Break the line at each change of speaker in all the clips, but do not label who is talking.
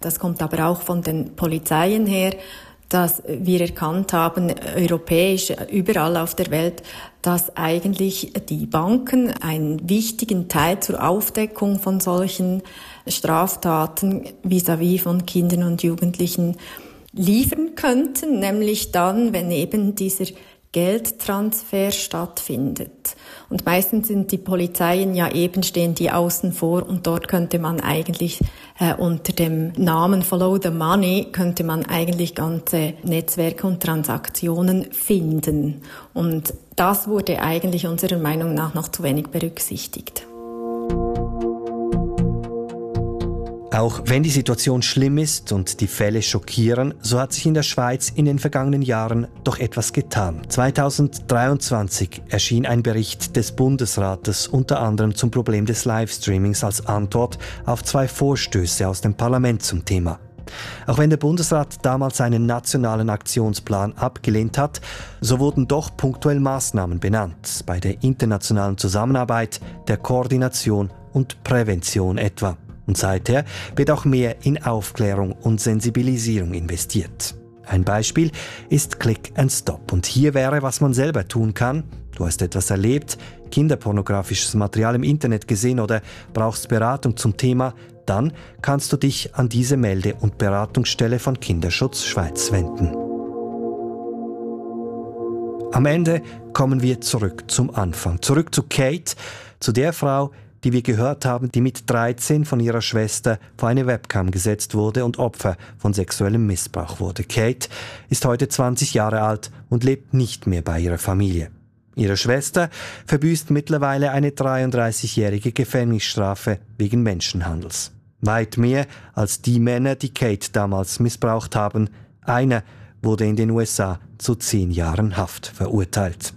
das kommt aber auch von den Polizeien her, dass wir erkannt haben, europäisch, überall auf der Welt, dass eigentlich die Banken einen wichtigen Teil zur Aufdeckung von solchen Straftaten vis-à-vis von Kindern und Jugendlichen liefern könnten, nämlich dann, wenn eben dieser Geldtransfer stattfindet. Und meistens sind die Polizeien ja eben, stehen die außen vor und dort könnte man eigentlich unter dem Namen Follow the Money könnte man eigentlich ganze Netzwerke und Transaktionen finden. Und das wurde eigentlich unserer Meinung nach noch zu wenig berücksichtigt.
Auch wenn die Situation schlimm ist und die Fälle schockieren, so hat sich in der Schweiz in den vergangenen Jahren doch etwas getan. 2023 erschien ein Bericht des Bundesrates unter anderem zum Problem des Livestreamings als Antwort auf 2 Vorstöße aus dem Parlament zum Thema. Auch wenn der Bundesrat damals einen nationalen Aktionsplan abgelehnt hat, so wurden doch punktuell Maßnahmen benannt, bei der internationalen Zusammenarbeit, der Koordination und Prävention etwa. Und seither wird auch mehr in Aufklärung und Sensibilisierung investiert. Ein Beispiel ist Click and Stop. Und hier wäre, was man selber tun kann. Du hast etwas erlebt, kinderpornografisches Material im Internet gesehen oder brauchst Beratung zum Thema, dann kannst du dich an diese Melde- und Beratungsstelle von Kinderschutz Schweiz wenden. Am Ende kommen wir zurück zum Anfang, zurück zu Kate, zu der Frau, die wir gehört haben, die mit 13 von ihrer Schwester vor eine Webcam gesetzt wurde und Opfer von sexuellem Missbrauch wurde. Kate ist heute 20 Jahre alt und lebt nicht mehr bei ihrer Familie. Ihre Schwester verbüßt mittlerweile eine 33-jährige Gefängnisstrafe wegen Menschenhandels. Weit mehr als die Männer, die Kate damals missbraucht haben. Einer wurde in den USA zu 10 Jahren Haft verurteilt.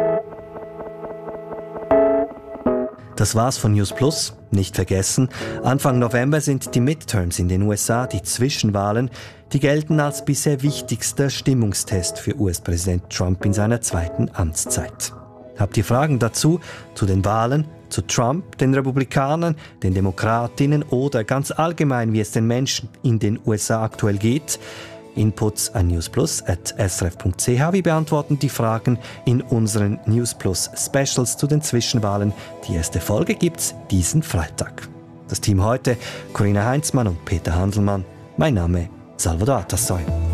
Das war's von News Plus. Nicht vergessen, Anfang November sind die Midterms in den USA, die Zwischenwahlen, die gelten als bisher wichtigster Stimmungstest für US-Präsident Trump in seiner 2. Amtszeit. Habt ihr Fragen dazu, zu den Wahlen, zu Trump, den Republikanern, den Demokratinnen oder ganz allgemein, wie es den Menschen in den USA aktuell geht? Inputs an newsplus@srf.ch. Wir beantworten die Fragen in unseren News Plus Specials zu den Zwischenwahlen. Die erste Folge gibt's diesen Freitag. Das Team heute: Corinna Heinzmann und Peter Handelmann. Mein Name Salvador Atassoy.